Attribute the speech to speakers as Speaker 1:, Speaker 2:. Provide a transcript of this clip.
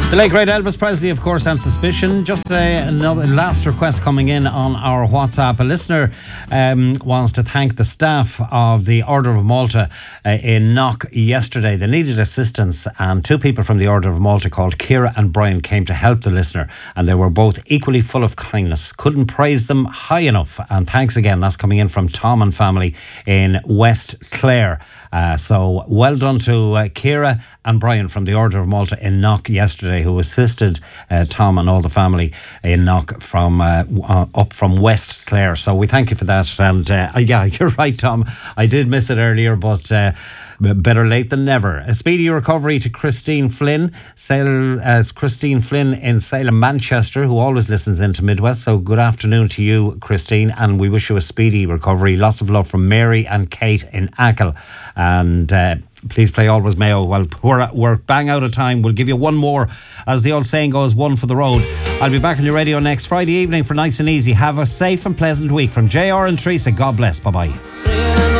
Speaker 1: The late great Elvis Presley, of course, and Suspicion. Just another last request coming in on our WhatsApp. A listener wants to thank the staff of the Order of Malta in Knock yesterday. They needed assistance, and two people from the Order of Malta called Ciara and Brian came to help the listener, and they were both equally full of kindness. Couldn't praise them high enough. And thanks again. That's coming in from Tom and family in West Clare. So well done to Ciara and Brian from the Order of Malta in Knock yesterday, who assisted Tom and all the family in Knock from up from West Clare. So we thank you for that. And yeah, you're right, Tom. I did miss it earlier, but better late than never. A speedy recovery to Christine Flynn in Salem, Manchester, who always listens into Midwest. So good afternoon to you, Christine, and we wish you a speedy recovery. Lots of love from Mary and Kate in Achill. And please play Always Mayo. Well, we're bang out of time. We'll give you one more. As the old saying goes, one for the road. I'll be back on your radio next Friday evening for Nice and Easy. Have a safe and pleasant week. From JR and Teresa, God bless. Bye-bye.